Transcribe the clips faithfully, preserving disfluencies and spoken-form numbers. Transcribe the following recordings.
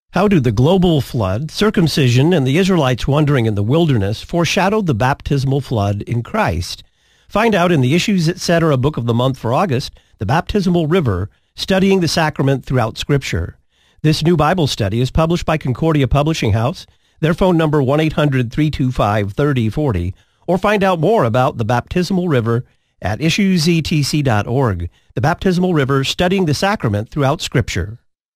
How do the global flood, circumcision, and the Israelites wandering in the wilderness foreshadow the baptismal flood in Christ? Find out in the Issues Etc. Book of the Month for August, The Baptismal River, Studying the Sacrament Throughout Scripture. This new Bible study is published by Concordia Publishing House. Their phone number one eight hundred, three two five, three oh four oh, or find out more about the Baptismal River at issues e t c dot org. The Baptismal River, Studying the Sacrament Throughout Scripture.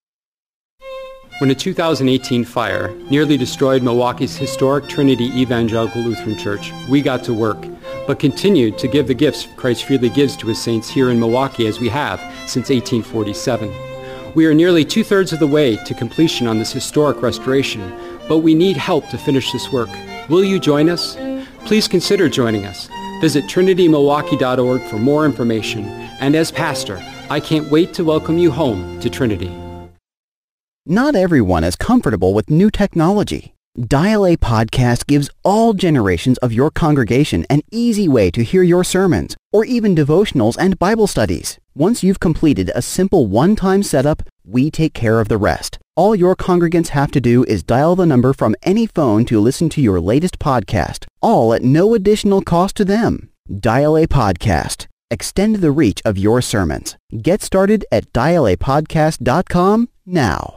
When a two thousand eighteen fire nearly destroyed Milwaukee's historic Trinity Evangelical Lutheran Church, we got to work, but continued to give the gifts Christ freely gives to his saints here in Milwaukee as we have since eighteen forty-seven. We are nearly two-thirds of the way to completion on this historic restoration, but we need help to finish this work. Will you join us? Please consider joining us. Visit trinity milwaukee dot org for more information. And as pastor, I can't wait to welcome you home to Trinity. Not everyone is comfortable with new technology. Dial A Podcast gives all generations of your congregation an easy way to hear your sermons, or even devotionals and Bible studies. Once you've completed a simple one-time setup, we take care of the rest. All your congregants have to do is dial the number from any phone to listen to your latest podcast, all at no additional cost to them. Dial A Podcast. Extend the reach of your sermons. Get started at dial a podcast dot com now.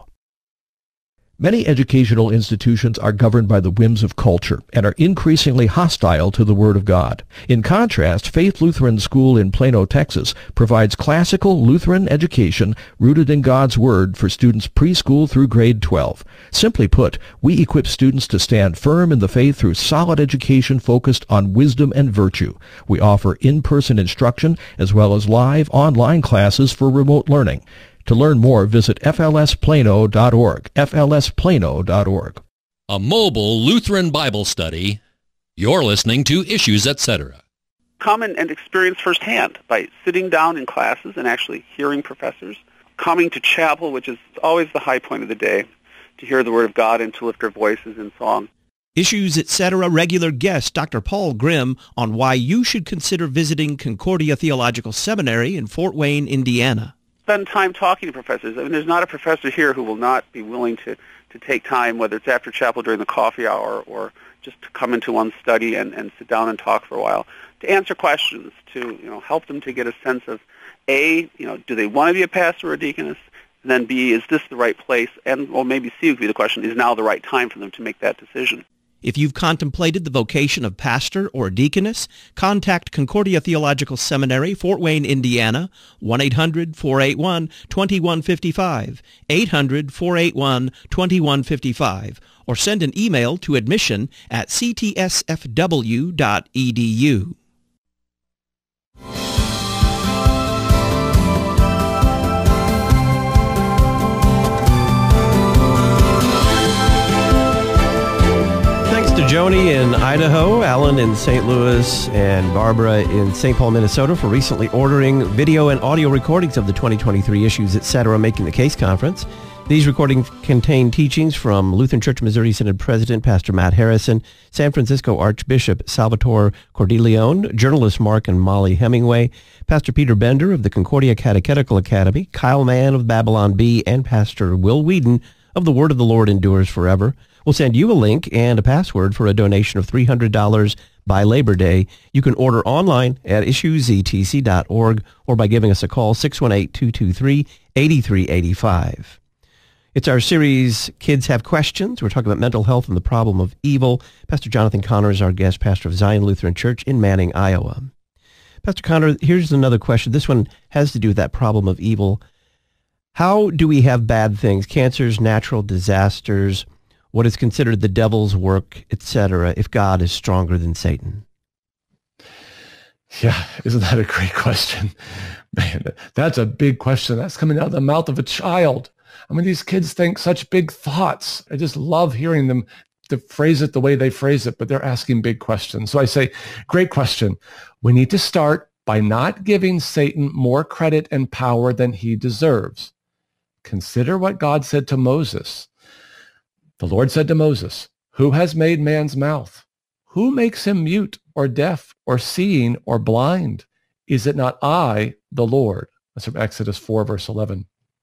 Many educational institutions are governed by the whims of culture and are increasingly hostile to the Word of God. In contrast, Faith Lutheran School in Plano, Texas, provides classical Lutheran education rooted in God's Word for students preschool through grade twelve. Simply put, we equip students to stand firm in the faith through solid education focused on wisdom and virtue. We offer in-person instruction as well as live online classes for remote learning. To learn more, visit f l s plano dot org, f l s plano dot org. A mobile Lutheran Bible study. You're listening to Issues Etc. Come and, and experience firsthand by sitting down in classes and actually hearing professors, coming to chapel, which is always the high point of the day, to hear the Word of God and to lift our voices in song. Issues Etc. regular guest Doctor Paul Grimm on why you should consider visiting Concordia Theological Seminary in Fort Wayne, Indiana. Spend time talking to professors. I mean, there's not a professor here who will not be willing to, to take time, whether it's after chapel during the coffee hour or just to come into one's study and, and sit down and talk for a while, to answer questions, to you know help them to get a sense of, A, you know, do they want to be a pastor or a deaconess? And then B, is this the right place? And or maybe C would be the question, is now the right time for them to make that decision? If you've contemplated the vocation of pastor or deaconess, contact Concordia Theological Seminary, Fort Wayne, Indiana, one eight hundred, four eight one, two one five five, eight hundred, four eight one, two one five five, or send an email to admission at c t s f w dot e d u. Joni in Idaho, Alan in Saint Louis, and Barbara in Saint Paul, Minnesota for recently ordering video and audio recordings of the twenty twenty-three Issues Etc. Making the Case Conference. These recordings contain teachings from Lutheran Church Missouri Synod President Pastor Matt Harrison, San Francisco Archbishop Salvatore Cordileone, journalists Mark and Molly Hemingway, Pastor Peter Bender of the Concordia Catechetical Academy, Kyle Mann of Babylon B, and Pastor Will Whedon of The Word of the Lord Endures Forever. We'll send you a link and a password for a donation of three hundred dollars by Labor Day. You can order online at issues e t c dot org or by giving us a call, six one eight, two two three, eight three eight five. It's our series, Kids Have Questions. We're talking about mental health and the problem of evil. Pastor Jonathan Conner is our guest, pastor of Zion Lutheran Church in Manning, Iowa. Pastor Conner, here's another question. This one has to do with that problem of evil. How do we have bad things, cancers, natural disasters, what is considered the devil's work, et cetera, if God is stronger than Satan? Yeah, isn't that a great question? Man, that's a big question. That's coming out of the mouth of a child. I mean, these kids think such big thoughts. I just love hearing them to phrase it the way they phrase it, but they're asking big questions. So I say, great question. We need to start by not giving Satan more credit and power than he deserves. Consider what God said to Moses. The Lord said to Moses, "Who has made man's mouth? Who makes him mute or deaf or seeing or blind? Is it not I, the Lord?" That's from Exodus four, verse eleven.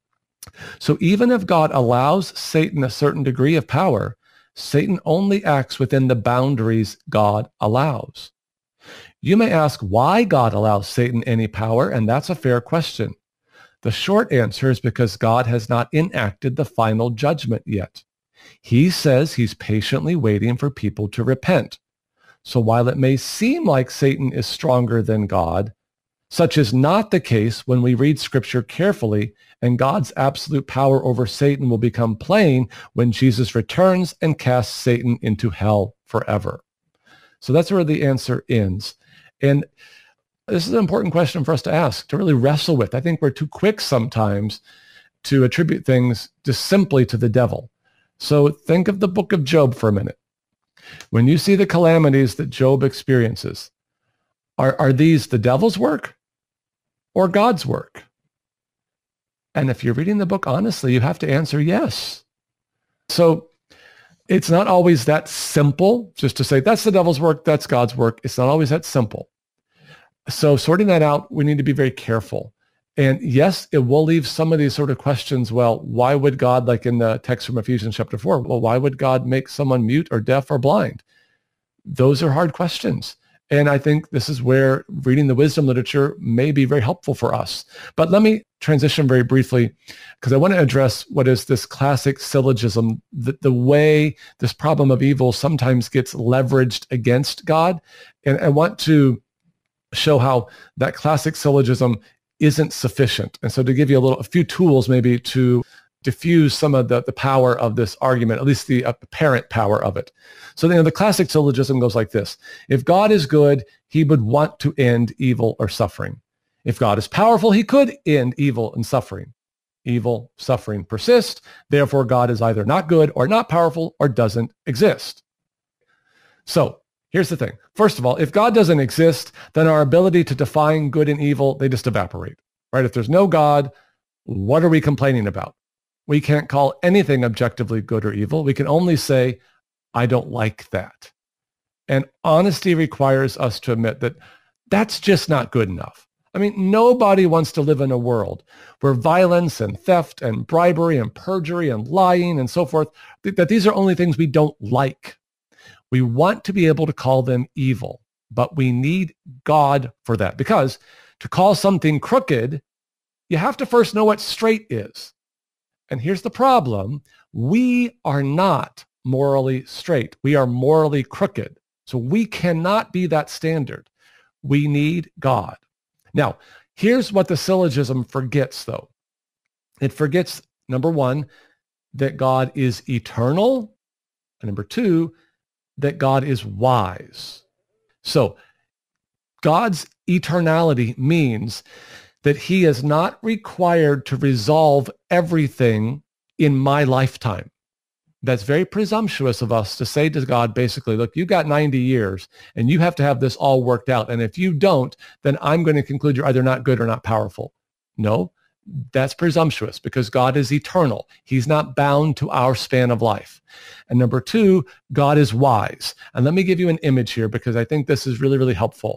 So even if God allows Satan a certain degree of power, Satan only acts within the boundaries God allows. You may ask why God allows Satan any power, and that's a fair question. The short answer is because God has not enacted the final judgment yet. He says he's patiently waiting for people to repent. So while it may seem like Satan is stronger than God, such is not the case when we read Scripture carefully, and God's absolute power over Satan will become plain when Jesus returns and casts Satan into hell forever. So that's where the answer ends. And this is an important question for us to ask, to really wrestle with. I think we're too quick sometimes to attribute things just simply to the devil. So think of the book of Job for a minute. When you see the calamities that Job experiences, are, are these the devil's work or God's work? And if you're reading the book honestly, you have to answer yes. So it's not always that simple just to say, that's the devil's work, that's God's work. It's not always that simple. So sorting that out, we need to be very careful. And yes, it will leave some of these sort of questions. Well, why would God, like in the text from Ephesians chapter four, well, why would God make someone mute or deaf or blind? Those are hard questions. And I think this is where reading the wisdom literature may be very helpful for us. But let me transition very briefly, because I want to address what is this classic syllogism, the, the way this problem of evil sometimes gets leveraged against God. And I want to show how that classic syllogism isn't sufficient. And so to give you a little, a few tools maybe to diffuse some of the, the power of this argument, at least the apparent power of it. So you know, the classic syllogism goes like this. If God is good, he would want to end evil or suffering. If God is powerful, he could end evil and suffering. Evil, suffering persist. Therefore, God is either not good or not powerful or doesn't exist. So here's the thing. First of all, if God doesn't exist, then our ability to define good and evil, they just evaporate, right? If there's no God, what are we complaining about? We can't call anything objectively good or evil. We can only say, I don't like that. And honesty requires us to admit that that's just not good enough. I mean, nobody wants to live in a world where violence and theft and bribery and perjury and lying and so forth, that these are only things we don't like. We want to be able to call them evil, but we need God for that, because to call something crooked, you have to first know what straight is. And here's the problem. We are not morally straight. We are morally crooked. So we cannot be that standard. We need God. Now, here's what the syllogism forgets, though. It forgets, number one, that God is eternal, and number two, that God is wise. So God's eternality means that he is not required to resolve everything in my lifetime. That's very presumptuous of us to say to God, basically, look, you've got ninety years and you have to have this all worked out. And if you don't, then I'm going to conclude you're either not good or not powerful. No, that's presumptuous, because God is eternal. He's not bound to our span of life. And number two, God is wise. And let me give you an image here, because I think this is really, really helpful.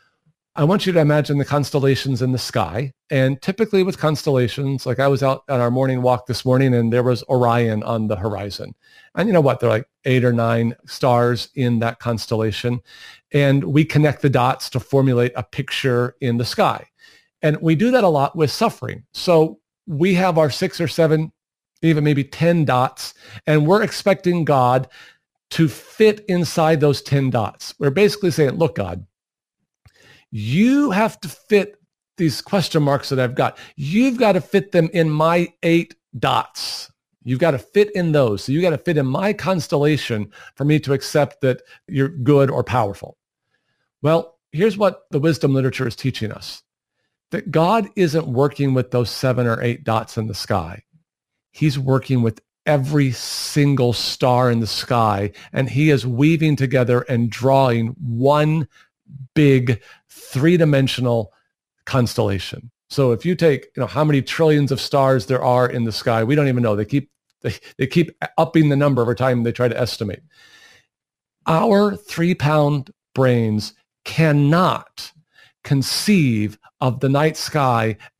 I want you to imagine the constellations in the sky. And typically with constellations, like I was out on our morning walk this morning and there was Orion on the horizon. And you know what? There are like eight or nine stars in that constellation. And we connect the dots to formulate a picture in the sky. And we do that a lot with suffering. So we have our six or seven, even maybe ten dots, and we're expecting God to fit inside those ten dots. We're basically saying, look, God, you have to fit these question marks that I've got. You've got to fit them in my eight dots. You've got to fit in those. So you got to fit in my constellation for me to accept that you're good or powerful. Well, here's what the wisdom literature is teaching us. That God isn't working with those seven or eight dots in the sky. He's working with every single star in the sky, and he is weaving together and drawing one big three-dimensional constellation. So if you take, you know, how many trillions of stars there are in the sky, we don't even know. They keep they, they keep upping the number every time they try to estimate. Our three-pound brains cannot conceive of the night sky